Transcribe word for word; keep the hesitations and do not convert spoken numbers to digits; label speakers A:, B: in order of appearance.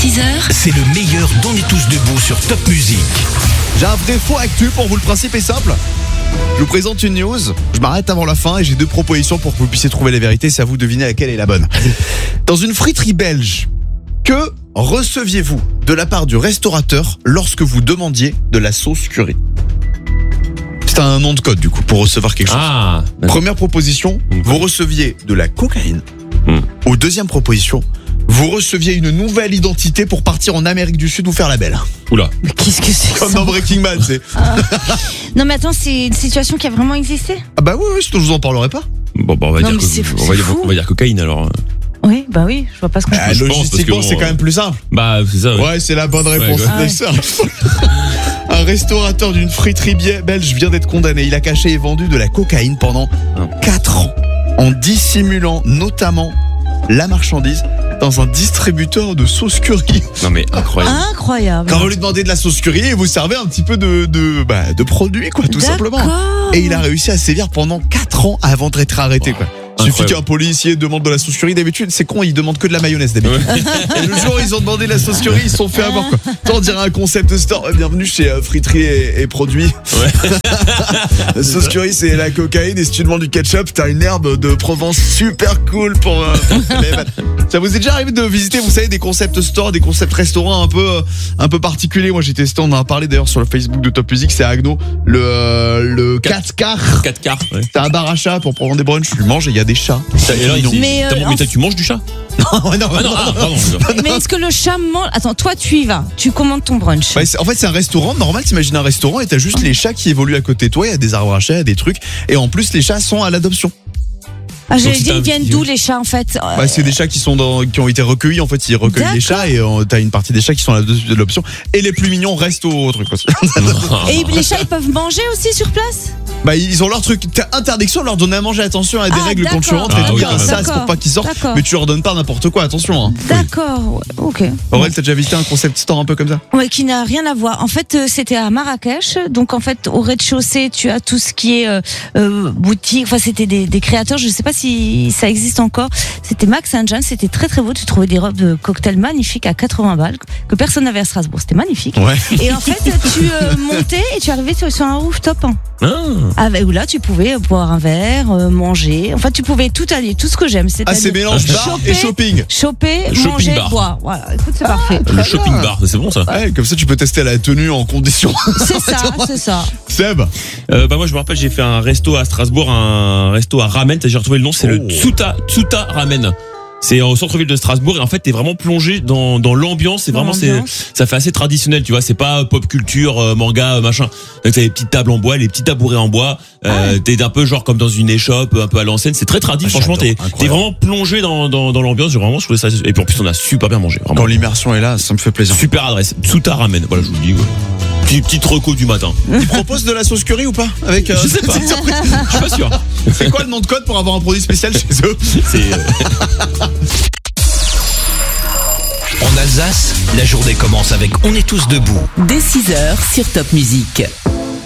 A: six heures,
B: c'est le meilleur d'On est tous debout sur Top Music.
C: J'ai un vrai faux actu pour vous, le principe est simple. Je vous présente une news, je m'arrête avant la fin et j'ai deux propositions pour que vous puissiez trouver la vérité, c'est à vous de deviner laquelle est la bonne. Dans une friterie belge, que receviez-vous de la part du restaurateur lorsque vous demandiez de la sauce curry? C'est un nom de code du coup pour recevoir quelque chose.
D: Ah.
C: Première proposition, vous receviez de la cocaïne.
D: Mm.
C: Ou deuxième proposition, vous receviez une nouvelle identité pour partir en Amérique du Sud vous faire la belle.
D: Oula.
E: Mais qu'est-ce que c'est que
C: Comme
E: ça
C: dans Breaking Bad, c'est.
E: Non mais attends, c'est une situation qui a vraiment existé?
C: Ah bah oui, oui, sinon je vous en parlerai pas.
D: Bon, bah, on va
E: Non,
D: dire
E: mais c'est-
D: que, on va dire,
E: c'est fou.
D: on va dire cocaïne alors.
E: Oui, bah oui, je vois pas ce qu'on
C: Ah,
D: je pense, parce
C: logistiquement,
D: que
C: c'est
D: bon,
C: quand même plus simple.
D: Bah, c'est ça. Ouais.
C: Ouais, c'est la bonne réponse.
D: Ouais,
C: c'est ça. Un restaurateur d'une friterie bi- belge vient d'être condamné. Il a caché et vendu de la cocaïne pendant quatre ans en dissimulant notamment la marchandise dans un distributeur de sauce curry.
D: Non mais incroyable.
E: Incroyable.
C: Quand vous lui demandez de la sauce curry, et vous servez un petit peu de de bah, de produit quoi, tout simplement.
E: D'accord.
C: Et il a réussi à sévir pendant quatre ans avant d'être arrêté quoi. Il suffit
D: Incroyable.
C: qu'un policier demande de la sauce curry. D'habitude, c'est con, ils demandent que de la mayonnaise d'habitude. Et le jour où ils ont demandé de la sauce curry, ils se sont fait avoir quoi. Ça, on dirait un concept store. Bienvenue chez euh, Friterie et, et Produits.
D: Ouais.
C: La sauce curry, c'est la cocaïne. Et si tu demandes du ketchup, t'as une herbe de Provence super cool pour. Euh, pour les vannes. Ça vous est déjà arrivé de visiter, vous savez, des concept stores, des concepts restaurants un peu, euh, un peu particuliers. Moi, j'ai testé, on en a parlé d'ailleurs sur le Facebook de Top Music. C'est à Agno, le euh, le quatre quarts.
D: quatre quarts. Ouais.
C: T'as un bar à chat pour prendre des brunchs. Tu manges et il y a des chats.
D: Et alors, il dit,
E: Mais, euh,
D: t'as- mais t'as- tu manges du chat?
C: non, non,
D: Ah non, ah, pardon.
E: Mais est-ce que le chat mange? Attends, toi tu y vas, tu commandes ton brunch.
C: Ouais, c'est- en fait, c'est un restaurant normal. T'imagines un restaurant et t'as juste les chats qui évoluent à côté de toi. Il y a des arbres à chats, il y a des trucs. Et en plus, les chats sont à l'adoption.
E: Ah, j'allais
D: Donc, si
E: dire,
D: t'as
E: ils viennent
D: un-
E: d'où les chats en fait?
C: Bah, c'est des chats qui sont dans, qui ont été recueillis. En fait, ils recueillent les
E: D'accord.
C: chats et euh, t'as une partie des chats qui sont à l'adoption. Et les plus mignons restent au truc. Quoi.
E: Et les chats ils peuvent manger aussi sur place?
C: Bah, ils ont leur truc. T'as interdiction de leur donner à manger. Attention à des
E: Ah,
C: règles quand tu
E: d'accord.
C: rentres. Et
D: Ah,
C: tout,
D: oui,
C: il y a un
D: quand même.
C: sas pour
E: D'accord.
C: pas qu'ils sortent.
E: D'accord.
C: Mais tu leur donnes pas n'importe quoi. Attention. Hein.
E: D'accord, ouais, ok.
C: Aurel, t'as déjà visité un concept store un peu comme ça?
E: Ouais, qui n'a rien à voir. En fait, euh, c'était à Marrakech. Donc, en fait, au rez-de-chaussée, tu as tout ce qui est euh, euh, boutique. Enfin, c'était des, des créateurs. Je sais pas si ça existe encore. C'était Max and John. C'était très très beau. Tu trouvais des robes de cocktail magnifiques à quatre-vingts balles que personne n'avait à Strasbourg. C'était magnifique.
C: Ouais.
E: Et en fait, tu euh, montais et tu arrivais sur, sur un rooftop. Hein.
D: Ah.
E: Avec, où là, tu pouvais boire un verre, euh, manger. Enfin, tu pouvais tout aller, tout ce que j'aime.
C: Ah, c'est mélange bar et shopping.
E: Choper,
D: Shopping
E: manger,
D: bar.
E: boire. Voilà. Écoute, c'est parfait.
D: Le shopping bar, c'est bon ça.
C: Ouais, comme ça, tu peux tester la tenue en condition.
E: C'est ça, c'est ça.
C: Seb.
D: Euh, bah moi je me rappelle, j'ai fait un resto à Strasbourg, un resto à ramen, j'ai retrouvé le nom, c'est
C: Oh.
D: le Tsuta Tsuta Ramen. C'est au centre-ville de Strasbourg et en fait t'es vraiment plongé dans dans l'ambiance. C'est
E: Dans
D: vraiment c'est
E: l'ambiance.
D: ça fait assez traditionnel, tu vois. C'est pas pop culture, euh, manga, euh, machin. Donc t'as les petites tables en bois, les petits tabourets en bois. Euh, T'es un peu genre comme dans une échoppe, un peu à l'ancienne. C'est très tradit.
C: Ah,
D: Franchement, t'es
C: j'adore,
D: t'es
C: incroyable.
D: vraiment plongé dans dans dans l'ambiance. J'ai vraiment trouvé ça. Et puis en plus on a super bien mangé. Vraiment.
C: Quand l'immersion est là, ça me fait plaisir.
D: Super adresse. Tsuta Ramen. Voilà, je vous le dis. Ouais. Petit petite reco du matin.
C: Ils proposent de la sauce curry ou pas? Avec, euh,
D: Je sais pas.
C: cette surprise.
D: Je suis pas sûr.
C: C'est quoi le nom de code pour avoir un produit spécial chez eux?
D: C'est euh,
B: En Alsace, la journée commence avec On est tous debout.
A: dès six heures sur Top Music.